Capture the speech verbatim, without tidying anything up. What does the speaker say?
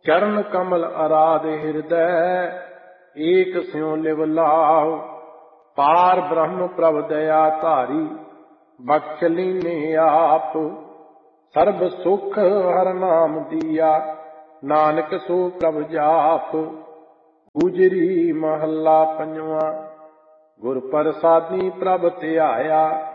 ਚਰਨ ਕਮਲ ਅਰਾਧ ਹਿਰਦੈ, ਏਕ ਸਿਉ ਲਿਵ ਲਾਹੁ। ਪਾਰ ਬ੍ਰਹਮ ਪ੍ਰਭ ਦਇਆ ਧਾਰੀ, ਬਖਸ਼ ਲੀਨੇ ਆਪ। ਸਰਬ ਸੁਖ ਹਰਿ ਨਾਮ ਦੀਆ, ਨਾਨਕ ਸੋ ਪ੍ਰਭ ਜਾਪ। ਗੁਜਰੀ ਮਹੱਲਾ ਪੰਜਵਾਂ। ਗੁਰ ਪ੍ਰਸਾਦੀ ਪ੍ਰਭ ਧਿਆਇਆ,